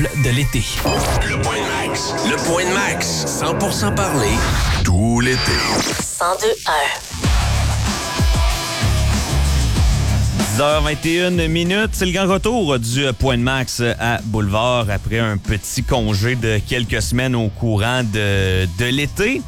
de l'été. Le Point de Max. Le Point de Max. 100% parlé. Tout l'été. 102.1. 10h21 c'est le grand retour du Point de Max à Boulevard après un petit congé de quelques semaines au courant de l'été.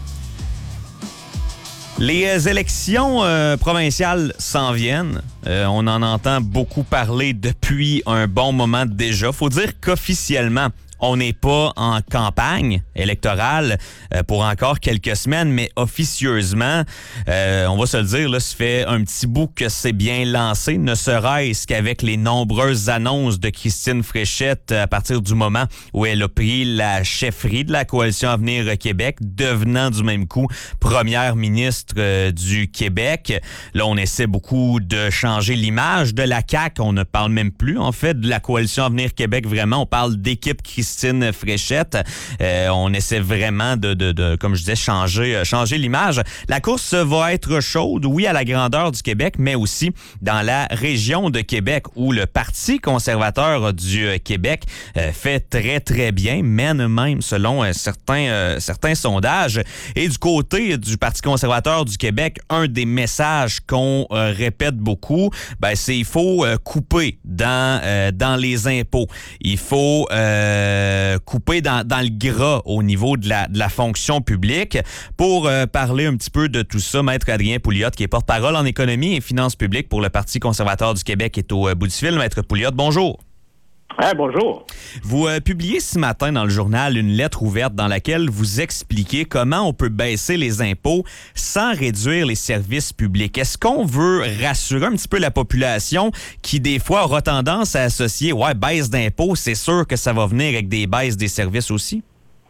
Les élections provinciales s'en viennent. On en entend beaucoup parler depuis un bon moment déjà. Faut dire qu'officiellement, on n'est pas en campagne électorale pour encore quelques semaines, mais officieusement, on va se le dire, là, ça fait un petit bout que c'est bien lancé, ne serait-ce qu'avec les nombreuses annonces de Christine Fréchette à partir du moment où elle a pris la chefferie de la Coalition Avenir Québec, devenant du même coup première ministre du Québec. Là, on essaie beaucoup de changer l'image de la CAQ. On ne parle même plus, en fait, de la Coalition Avenir Québec, vraiment. On parle d'équipe Christine Fréchette. On essaie vraiment de comme je disais, changer l'image. La course va être chaude, oui, à la grandeur du Québec, mais aussi dans la région de Québec, où le Parti conservateur du Québec fait très, très bien, mène même selon certains sondages. Et du côté du Parti conservateur du Québec, un des messages qu'on répète beaucoup, c'est il faut couper dans les impôts. Il faut couper dans le gras au niveau de la fonction publique. Pour parler un petit peu de tout ça, Maître Adrien Pouliot, qui est porte-parole en économie et finances publiques pour le Parti conservateur du Québec, est au bout du fil. Maître Pouliot, bonjour. Bonjour. Vous publiez ce matin dans le journal une lettre ouverte dans laquelle vous expliquez comment on peut baisser les impôts sans réduire les services publics. Est-ce qu'on veut rassurer un petit peu la population qui, des fois, aura tendance à associer baisse d'impôts, c'est sûr que ça va venir avec des baisses des services aussi?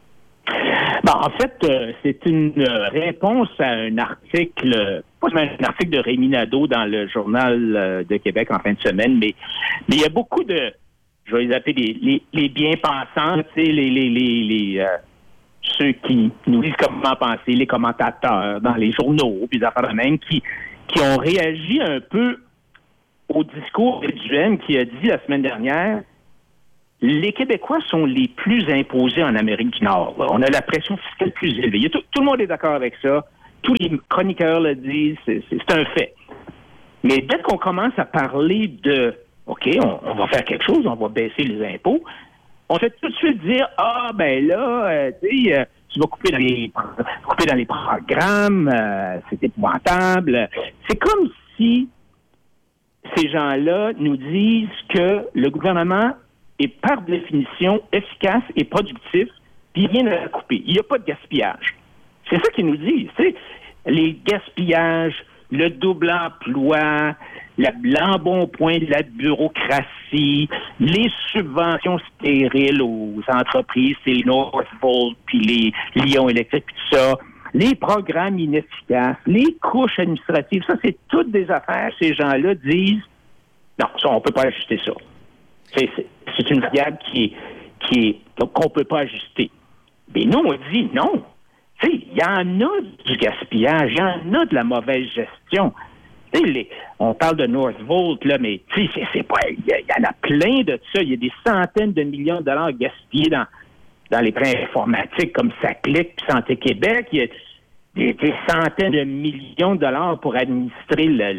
En fait, c'est une réponse à un article, pas un article de Rémi Nadeau dans le Journal de Québec en fin de semaine, mais il y a beaucoup de, je vais les appeler les bien-pensants, tu sais, ceux qui nous disent comment penser, les commentateurs dans les journaux, puis des affaires de même, qui ont réagi un peu au discours de Duhaime qui a dit la semaine dernière: les Québécois sont les plus imposés en Amérique du Nord. On a la pression fiscale plus élevée. Tout le monde est d'accord avec ça. Tous les chroniqueurs le disent. C'est un fait. Mais dès qu'on commence à parler de OK, on va faire quelque chose, on va baisser les impôts, on fait tout de suite dire tu vas couper dans les programmes, c'est épouvantable. C'est comme si ces gens-là nous disent que le gouvernement est par définition efficace et productif, puis il vient de la couper. Il n'y a pas de gaspillage. C'est ça qu'ils nous disent. Tu sais, les gaspillages, le double emploi, l'embonpoint de la bureaucratie, les subventions stériles aux entreprises, c'est les Northvolt, puis les Lion électriques, puis tout ça, les programmes inefficaces, les couches administratives, ça, c'est toutes des affaires. Ces gens-là disent, non, ça, on peut pas ajuster ça. C'est une variable qu'on peut pas ajuster. Mais nous, on dit non. Tu sais, il y en a du gaspillage, il y en a de la mauvaise gestion. On parle de Northvolt, là, mais tu sais, c'est pas. Il y en a plein de ça. Il y a des centaines de millions de dollars gaspillés dans les prêts informatiques comme SACLIC puis Santé Québec. Il y a des centaines de millions de dollars pour administrer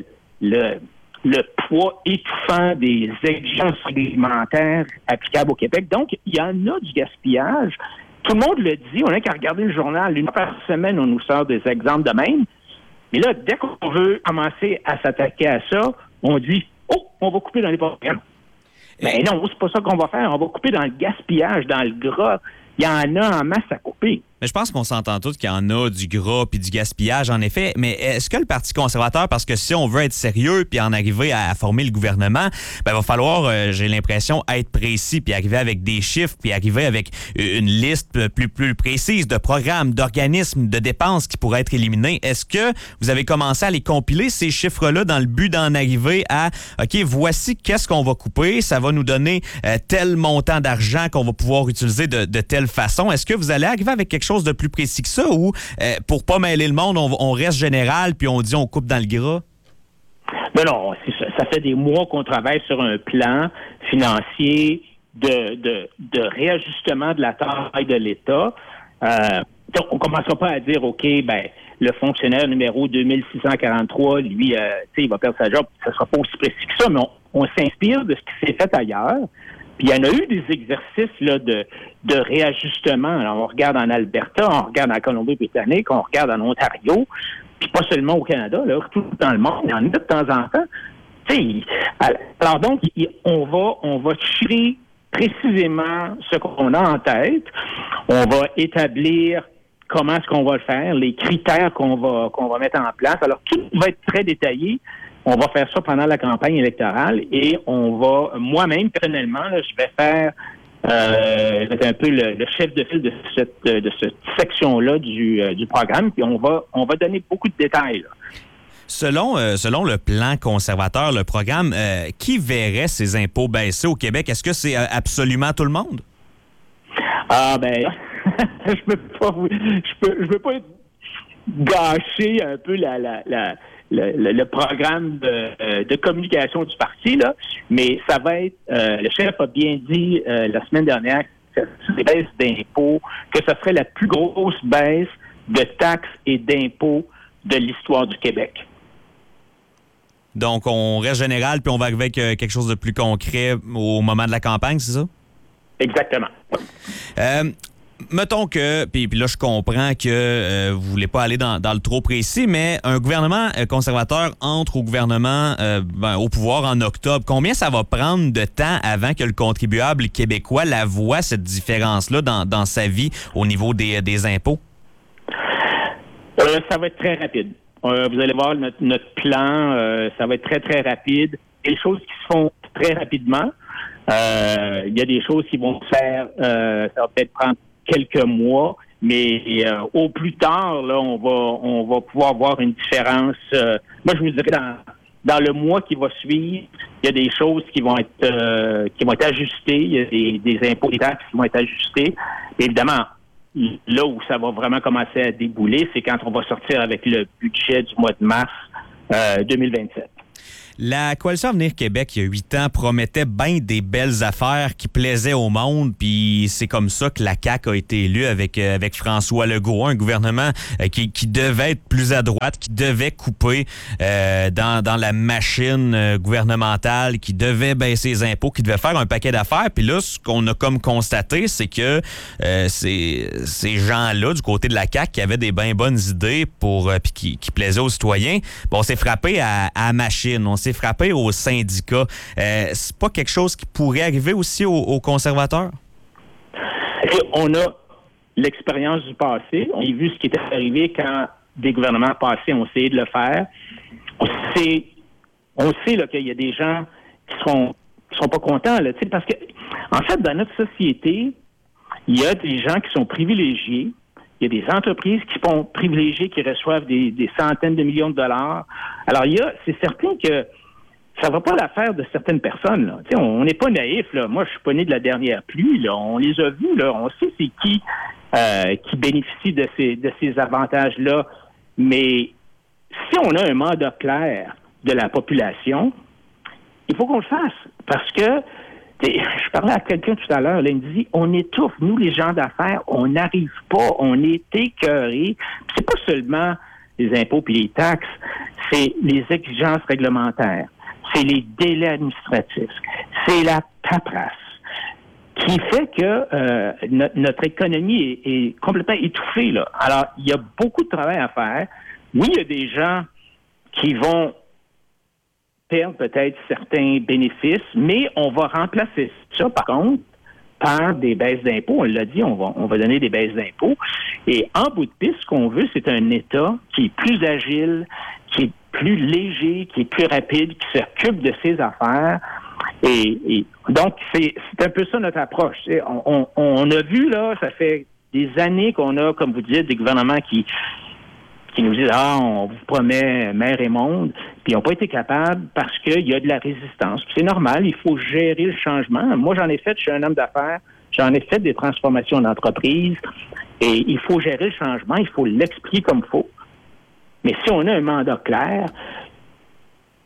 le poids étouffant des exigences réglementaires applicables au Québec. Donc, il y en a du gaspillage. Tout le monde le dit. On n'a qu'à regarder le journal. Une fois par semaine, on nous sort des exemples de même. Mais là, dès qu'on veut commencer à s'attaquer à ça, on dit « on va couper dans les programmes ». Mais non, c'est pas ça qu'on va faire. On va couper dans le gaspillage, dans le gras. Il y en a en masse à couper. Mais je pense qu'on s'entend tous qu'il y en a du gras puis du gaspillage, en effet. Mais est-ce que le Parti conservateur, parce que si on veut être sérieux puis en arriver à former le gouvernement, il va falloir, j'ai l'impression, être précis puis arriver avec des chiffres puis arriver avec une liste plus précise de programmes, d'organismes, de dépenses qui pourraient être éliminés. Est-ce que vous avez commencé à les compiler, ces chiffres-là, dans le but d'en arriver à, OK, voici qu'est-ce qu'on va couper, ça va nous donner tel montant d'argent qu'on va pouvoir utiliser de telle façon. Est-ce que vous allez arriver avec quelque chose de plus précis que ça ou pour pas mêler le monde, on reste général puis on dit on coupe dans le gras? Non, c'est ça. Ça fait des mois qu'on travaille sur un plan financier de réajustement de la taille de l'État. Donc, on ne commencera pas à dire, OK, ben le fonctionnaire numéro 2643, lui, il va perdre sa job. Ça ne sera pas aussi précis que ça, mais on s'inspire de ce qui s'est fait ailleurs. Puis il y en a eu des exercices là, de réajustement. Alors, on regarde en Alberta, on regarde en Colombie-Britannique, on regarde en Ontario, puis pas seulement au Canada, là, tout dans le monde, il y en a de temps en temps. Alors donc, on va tirer précisément ce qu'on a en tête. On va établir comment est-ce qu'on va le faire, les critères qu'on va mettre en place. Alors, tout va être très détaillé. On va faire ça pendant la campagne électorale et on va, moi-même, personnellement, là, je vais faire un peu le chef de file de cette section-là du programme, puis on va donner beaucoup de détails, là. Selon le plan conservateur, le programme, qui verrait ses impôts baisser au Québec? Est-ce que c'est absolument tout le monde? Ah ben, je veux pas gâcher un peu le programme de communication du parti, là, mais ça va être, le chef a bien dit la semaine dernière que ces baisses d'impôts, que ce serait la plus grosse baisse de taxes et d'impôts de l'histoire du Québec. Donc, on reste général, puis on va arriver avec quelque chose de plus concret au moment de la campagne, c'est ça? Exactement. Mettons que, puis là, je comprends que vous voulez pas aller dans le trop précis, mais un gouvernement conservateur entre au gouvernement, au pouvoir en octobre. Combien ça va prendre de temps avant que le contribuable québécois la voie, cette différence-là, dans sa vie au niveau des impôts? Ça va être très rapide. Vous allez voir notre plan, ça va être très, très rapide. Des choses qui se font très rapidement. Il y a des choses qui vont se faire, ça va peut-être prendre quelques mois, mais au plus tard, là, on va pouvoir voir une différence. Moi, je vous dirais dans le mois qui va suivre, il y a des choses qui vont être ajustées, il y a des impôts et taxes qui vont être ajustés. Évidemment, là où ça va vraiment commencer à débouler, c'est quand on va sortir avec le budget du mois de mars 2027. La Coalition Avenir Québec, il y a 8 ans, promettait bien des belles affaires qui plaisaient au monde, puis c'est comme ça que la CAQ a été élue avec François Legault, un gouvernement qui devait être plus à droite, qui devait couper dans la machine gouvernementale, qui devait baisser les impôts, qui devait faire un paquet d'affaires. Puis là, ce qu'on a comme constaté, c'est que ces gens-là, du côté de la CAQ, qui avaient des bien bonnes idées puis qui plaisaient aux citoyens, on s'est frappé à machine, on s'est frappé aux syndicats. C'est pas quelque chose qui pourrait arriver aussi aux conservateurs? Et on a l'expérience du passé. On a vu ce qui était arrivé quand des gouvernements passés ont essayé de le faire. On sait là, qu'il y a des gens qui sont pas contents, là, parce que, en fait, dans notre société, il y a des gens qui sont privilégiés. Il y a des entreprises qui sont privilégiées, qui reçoivent des centaines de millions de dollars. Alors, c'est certain que ça va pas l'affaire de certaines personnes, là. On n'est pas naïf, là. Moi, je suis pas né de la dernière pluie, là. On les a vus, là. On sait c'est qui bénéficie de ces avantages-là. Mais si on a un mandat clair de la population, il faut qu'on le fasse. Parce que je parlais à quelqu'un tout à l'heure, là, il me dit, on étouffe, nous, les gens d'affaires, on n'arrive pas, on est écœurés. C'est pas seulement les impôts puis les taxes, c'est les exigences réglementaires, c'est les délais administratifs, c'est la paperasse qui fait que notre économie est complètement étouffée, là. Alors, il y a beaucoup de travail à faire. Oui, il y a des gens qui vont perdre peut-être certains bénéfices, mais on va remplacer ça, par contre, par des baisses d'impôts. On l'a dit, on va donner des baisses d'impôts. Et en bout de piste, ce qu'on veut, c'est un État qui est plus agile, qui est plus léger, qui est plus rapide, qui s'occupe de ses affaires. Et donc, c'est un peu ça notre approche. On a vu, là, ça fait des années qu'on a, comme vous dites, des gouvernements qui nous disent « Ah, on vous promet mer et monde », puis ils n'ont pas été capables parce qu'il y a de la résistance. Puis c'est normal, il faut gérer le changement. Moi, j'en ai fait, je suis un homme d'affaires, j'en ai fait des transformations d'entreprise, et il faut gérer le changement, il faut l'expliquer comme il faut. Mais si on a un mandat clair,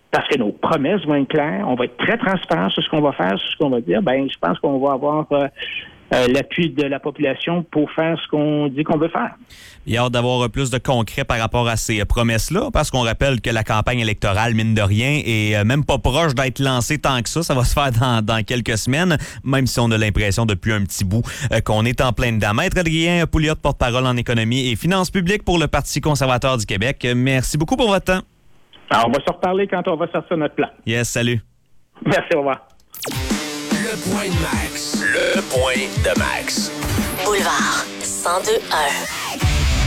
parce que nos promesses vont être claires, on va être très transparent sur ce qu'on va faire, sur ce qu'on va dire, je pense qu'on va avoir l'appui de la population pour faire ce qu'on dit qu'on veut faire. Il y a hâte d'avoir plus de concret par rapport à ces promesses-là, parce qu'on rappelle que la campagne électorale, mine de rien, est même pas proche d'être lancée tant que ça. Ça va se faire dans quelques semaines, même si on a l'impression depuis un petit bout qu'on est en plein dedans. Maître Adrien Pouliot, porte-parole en économie et finances publiques pour le Parti conservateur du Québec. Merci beaucoup pour votre temps. Alors, on va se reparler quand on va sortir notre plan. Yes, salut. Merci, au revoir. Le point de Max. Le point de Max. Boulevard 102.1.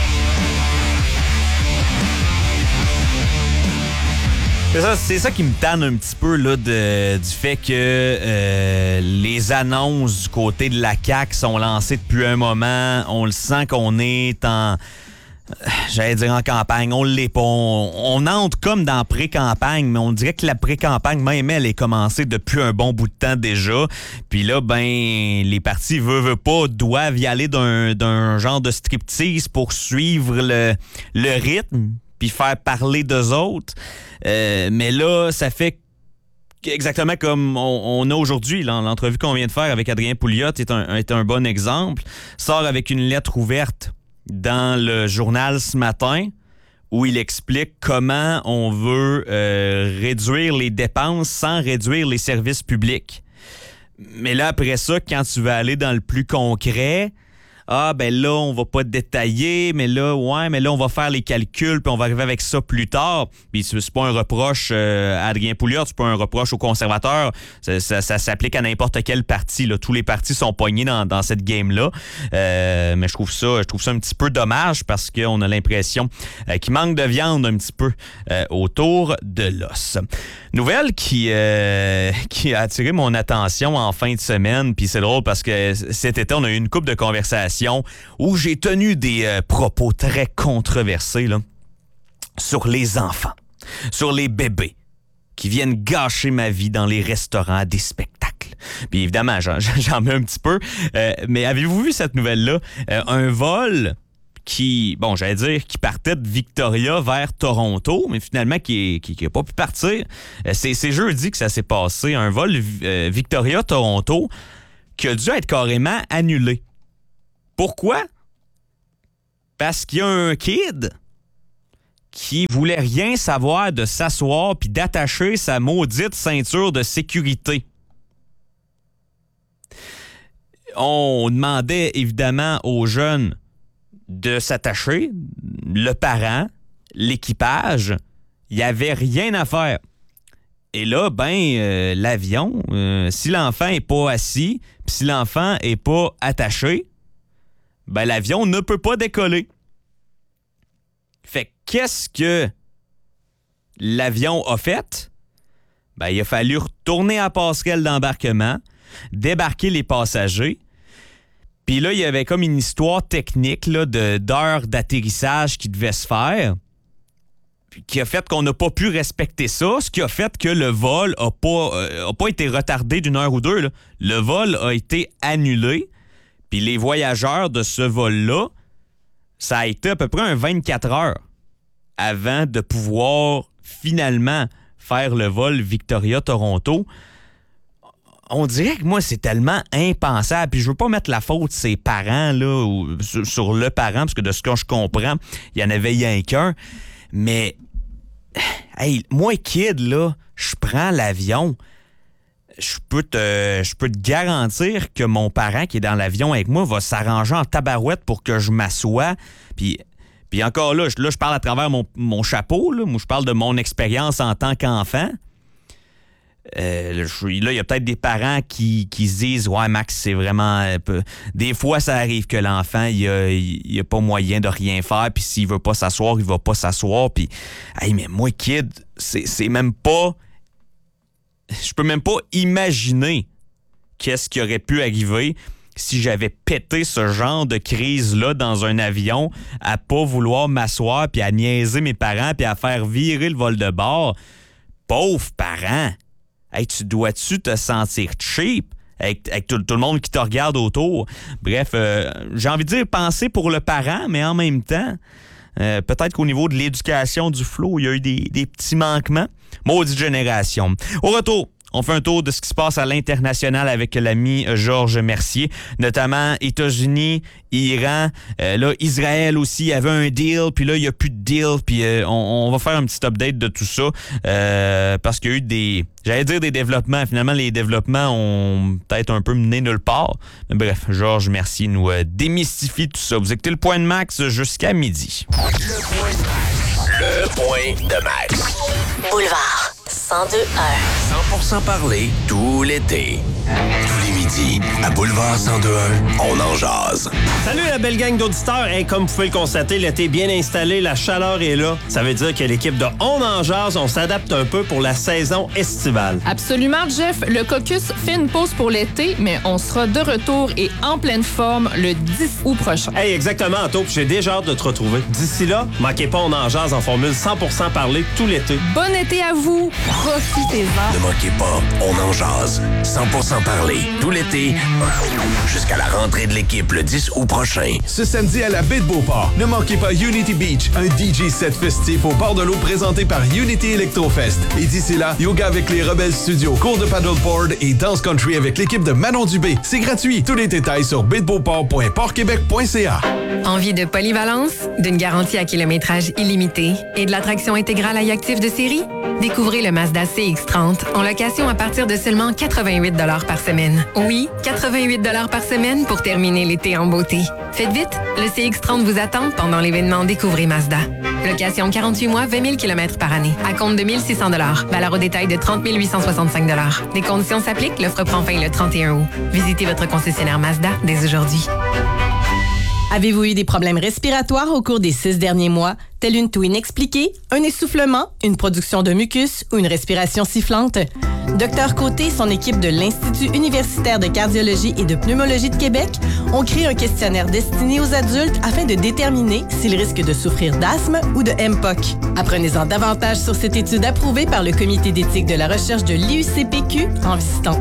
C'est ça qui me tanne un petit peu là, du fait que les annonces du côté de la CAQ sont lancées depuis un moment. On le sent qu'on est en... J'allais dire en campagne, on l'est pas. On entre comme dans pré-campagne, mais on dirait que la pré-campagne, même elle, est commencée depuis un bon bout de temps déjà. Puis là, les partis veulent pas, doivent y aller d'un genre de striptease pour suivre le rythme puis faire parler d'eux autres. Mais là, ça fait exactement comme on a aujourd'hui. L'entrevue qu'on vient de faire avec Adrien Pouliot est un bon exemple. Sort avec une lettre ouverte dans le journal ce matin où il explique comment on veut réduire les dépenses sans réduire les services publics. Mais là, après ça, quand tu veux aller dans le plus concret, là, on va pas détailler, mais là, on va faire les calculs, puis on va arriver avec ça plus tard. Puis c'est pas un reproche à Adrien Pouliot, c'est pas un reproche aux conservateurs. Ça s'applique à n'importe quel parti, là. Tous les partis sont poignés dans cette game-là. Mais je trouve ça un petit peu dommage parce qu'on a l'impression qu'il manque de viande un petit peu autour de l'os. Nouvelle qui a attiré mon attention en fin de semaine, puis c'est drôle parce que cet été, on a eu une couple de conversations où j'ai tenu des propos très controversés là, sur les enfants, sur les bébés qui viennent gâcher ma vie dans les restaurants, des spectacles. Puis évidemment, j'en mets un petit peu. Mais avez-vous vu cette nouvelle-là? Un vol qui partait de Victoria vers Toronto, mais finalement qui n'a pas pu partir. C'est jeudi que ça s'est passé. Un vol Victoria-Toronto qui a dû être carrément annulé. Pourquoi? Parce qu'il y a un kid qui voulait rien savoir de s'asseoir puis d'attacher sa maudite ceinture de sécurité. On demandait évidemment aux jeunes de s'attacher, le parent, l'équipage, il n'y avait rien à faire. Et là, l'avion, si l'enfant n'est pas assis, puis si l'enfant n'est pas attaché, l'avion ne peut pas décoller. Fait qu'est-ce que l'avion a fait? Il a fallu retourner à la passerelle d'embarquement, débarquer les passagers. Puis là, il y avait comme une histoire technique là, d'heures d'atterrissage qui devait se faire, qui a fait qu'on n'a pas pu respecter ça, ce qui a fait que le vol a pas été retardé d'une heure ou deux. Là. Le vol a été annulé. Puis les voyageurs de ce vol-là, ça a été à peu près un 24 heures avant de pouvoir finalement faire le vol Victoria-Toronto. On dirait que moi, c'est tellement impensable. Puis je veux pas mettre la faute ses parents là, ou sur le parent, parce que de ce que je comprends, il y en avait rien qu'un. Mais, moi, kid, là, je prends l'avion. Je peux te garantir que mon parent qui est dans l'avion avec moi va s'arranger en tabarouette pour que je m'assoie. Puis encore là, je parle à travers mon chapeau. Là. Moi, je parle de mon expérience en tant qu'enfant. Là, il y a peut-être des parents qui se disent « Ouais, Max, c'est vraiment... » Des fois, ça arrive que l'enfant, il a pas moyen de rien faire, puis s'il veut pas s'asseoir, il va pas s'asseoir. Puis, mais moi, kid, c'est même pas... Je peux même pas imaginer qu'est-ce qui aurait pu arriver si j'avais pété ce genre de crise-là dans un avion, à pas vouloir m'asseoir, puis à niaiser mes parents, puis à faire virer le vol de bord. Pauvre parent! Tu dois-tu te sentir cheap avec tout le monde qui te regarde autour? Bref, j'ai envie de dire penser pour le parent, mais en même temps, Peut-être qu'au niveau de l'éducation du flow, il y a eu des petits manquements. Maudite génération. Au retour, on fait un tour de ce qui se passe à l'international avec l'ami Georges Mercier, notamment États-Unis, Iran, là Israël aussi, il y avait un deal, puis là il n'y a plus de deal, puis on va faire un petit update de tout ça parce qu'il y a eu des développements. Finalement, les développements ont peut-être un peu mené nulle part. Mais bref, Georges Mercier nous démystifie tout ça. Vous écoutez le Point de Max jusqu'à midi. Le Point de Max. Boulevard 102.1. 100% parler tout l'été. Tous les midis, à Boulevard 102.1, on en jase. Salut la belle gang d'auditeurs. Hey, comme vous pouvez le constater, l'été est bien installé, la chaleur est là. Ça veut dire que l'équipe de On en jase, on s'adapte un peu pour la saison estivale. Absolument, Jeff. Le caucus fait une pause pour l'été, mais on sera de retour et en pleine forme le 10 août prochain. Hey, exactement, Anto. J'ai déjà hâte de te retrouver. D'ici là, manquez pas On en jase en formule 100% parler tout l'été. Bon été à vous. Profitez-en. Ne manquez pas, on en jase. 100% parler tout l'été jusqu'à la rentrée de l'équipe le 10 août prochain. Ce samedi à la baie de Beauport, ne manquez pas Unity Beach, un DJ set festif au bord de l'eau présenté par Unity Electrofest. Et d'ici là, yoga avec les Rebelles Studios, cours de paddleboard et dance country avec l'équipe de Manon Dubé. C'est gratuit. Tous les détails sur baiedebeauport.portquebec.ca. Envie de polyvalence, d'une garantie à kilométrage illimité et de l'attraction intégrale à actif de série? Découvrez le Mazda CX-30 en location à partir de seulement 88 $ par semaine. Oui, 88 $ par semaine pour terminer l'été en beauté. Faites vite, le CX-30 vous attend pendant l'événement Découvrez Mazda. Location 48 mois, 20 000 km par année. À compte de 1 600 $. Valeur au détail de 30 865 $. Des conditions s'appliquent, l'offre prend fin le 31 août. Visitez votre concessionnaire Mazda dès aujourd'hui. Avez-vous eu des problèmes respiratoires au cours des 6 derniers mois, tels une toux inexpliquée, un essoufflement, une production de mucus ou une respiration sifflante? Dr Côté et son équipe de l'Institut universitaire de cardiologie et de pneumologie de Québec ont créé un questionnaire destiné aux adultes afin de déterminer s'ils risquent de souffrir d'asthme ou de MPOC. Apprenez-en davantage sur cette étude approuvée par le Comité d'éthique de la recherche de l'IUCPQ en visitant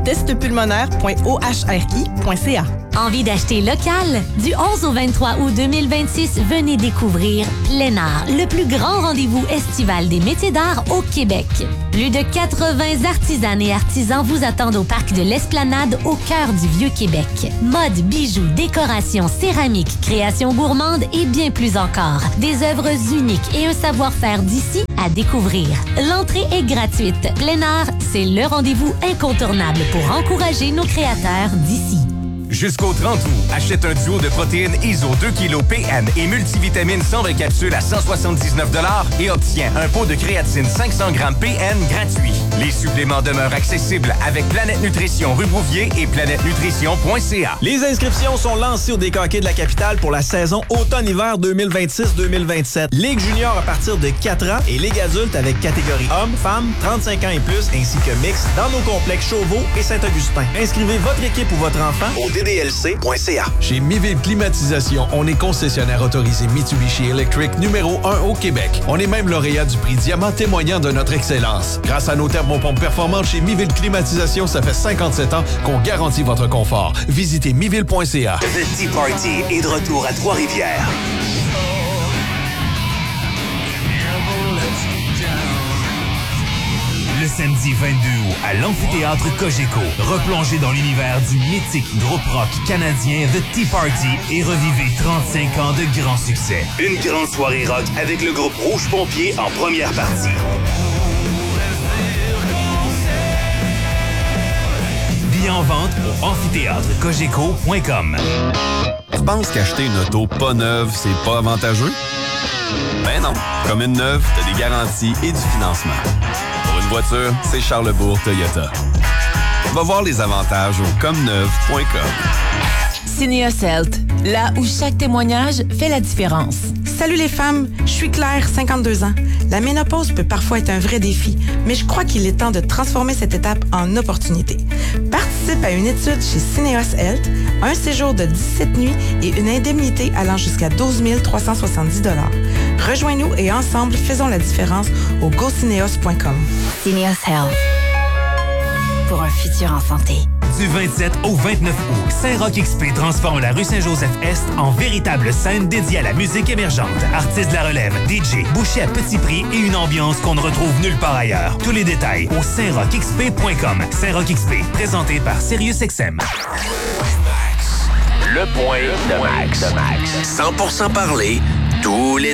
testpulmonaire.ohri.ca. Envie d'acheter local? Du 11 au 23 août 2026, venez découvrir Plein Art, le plus grand rendez-vous estival des métiers d'art au Québec. Plus de 80 artisanes et artisans vous attendent au parc de l'Esplanade au cœur du Vieux-Québec. Mode, bijoux, décoration, céramique, création gourmande et bien plus encore. Des œuvres uniques et un savoir-faire d'ici à découvrir. L'entrée est gratuite. Plein Art, c'est le rendez-vous incontournable pour encourager nos créateurs d'ici. Jusqu'au 30 août, achète un duo de protéines ISO 2 kg PN et multivitamines 120 capsules à 179 $ et obtiens un pot de créatine 500 g PN gratuit. Les suppléments demeurent accessibles avec Planète Nutrition rue Bouvier et planètenutrition.ca. Les inscriptions sont lancées au DKK de la capitale pour la saison automne-hiver 2026-2027. Ligue junior à partir de 4 ans et Ligue adulte avec catégorie hommes, femmes, 35 ans et plus, ainsi que mix dans nos complexes Chauveau et Saint-Augustin. Inscrivez votre équipe ou votre enfant au DDLC.ca. Chez Miville Climatisation, on est concessionnaire autorisé Mitsubishi Electric numéro 1 au Québec. On est même lauréat du prix Diamant témoignant de notre excellence. Grâce à nos thermopompes performantes chez Miville Climatisation, ça fait 57 ans qu'on garantit votre confort. Visitez miville.ca. The Tea Party est de retour à Trois-Rivières. Le samedi 22 août à l'amphithéâtre Cogeco. Replongez dans l'univers du mythique groupe rock canadien The Tea Party et revivez 35 ans de grands succès. Une grande soirée rock avec le groupe Rouge Pompier en première partie. Billets en vente au amphithéâtrecogeco.com. Tu penses qu'acheter une auto pas neuve, c'est pas avantageux? Ben non. Comme une neuve, t'as des garanties et du financement. Pour une voiture, c'est Charlebourg Toyota. Va voir les avantages au comneuve.com. Syneos Health, là où chaque témoignage fait la différence. Salut les femmes, je suis Claire, 52 ans. La ménopause peut parfois être un vrai défi, mais je crois qu'il est temps de transformer cette étape en opportunité. Participe à une étude chez Syneos Health, un séjour de 17 nuits et une indemnité allant jusqu'à 12 370 $. Rejoins-nous et ensemble, faisons la différence au GoCyneos.com. Syneos Health, pour un futur en santé. Du 27 au 29 août, Saint-Roch XP transforme la rue Saint-Joseph-Est en véritable scène dédiée à la musique émergente. Artistes de la relève, DJ, bouchées à petit prix et une ambiance qu'on ne retrouve nulle part ailleurs. Tous les détails au saintrochxp.com. Saint-Roch XP, présenté par SiriusXM. Le point de Max. 100% parler, tous les